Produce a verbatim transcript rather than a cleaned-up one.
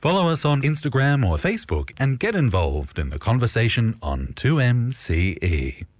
Follow us on Instagram or Facebook and get involved in the conversation on two M C E.